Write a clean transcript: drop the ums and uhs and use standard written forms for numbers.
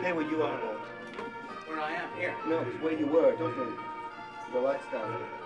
Stay where you are, Walt. Where I am, here. No, it's where you were. Don't move. The light's down.